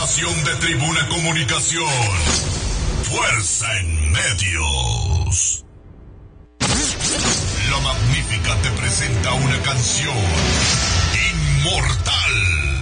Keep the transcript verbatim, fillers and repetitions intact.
información de Tribuna Comunicación. Fuerza en medios. La Magnífica te presenta una canción